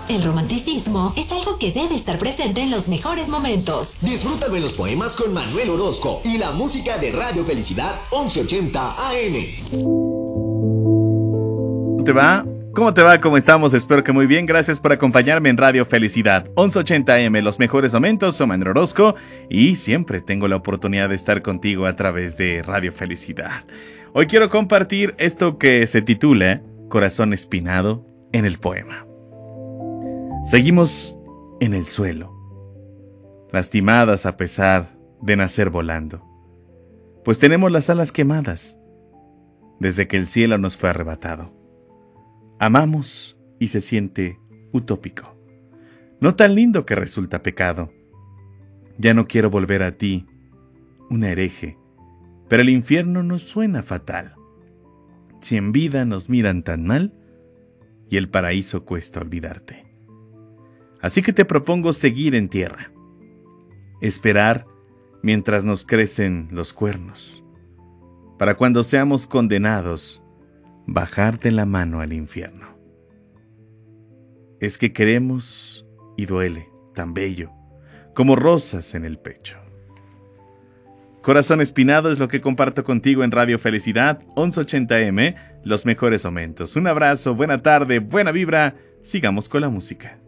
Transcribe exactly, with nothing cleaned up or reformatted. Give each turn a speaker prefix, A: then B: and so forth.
A: El romanticismo es algo que debe estar presente en los mejores momentos.
B: Disfrútame los poemas con Manuel Orozco y la música de Radio Felicidad once ochenta A M.
C: ¿Cómo te va? ¿Cómo te va? ¿Cómo estamos? Espero que muy bien. Gracias por acompañarme en Radio Felicidad once ochenta A M, los mejores momentos. Soy Manuel Orozco y siempre tengo la oportunidad de estar contigo a través de Radio Felicidad. Hoy quiero compartir esto que se titula Corazón espinado en el poema. Seguimos en el suelo, lastimadas a pesar de nacer volando, pues tenemos las alas quemadas desde que el cielo nos fue arrebatado. Amamos y se siente utópico, no tan lindo que resulta pecado. Ya no quiero volver a ti, un hereje, pero el infierno nos suena fatal. Si en vida nos miran tan mal, y el paraíso cuesta olvidarte. Así que te propongo seguir en tierra, esperar mientras nos crecen los cuernos, para cuando seamos condenados, bajar de la mano al infierno. Es que queremos y duele, tan bello, como rosas en el pecho. Corazón espinado es lo que comparto contigo en Radio Felicidad once ochenta A M, los mejores momentos. Un abrazo, buena tarde, buena vibra, sigamos con la música.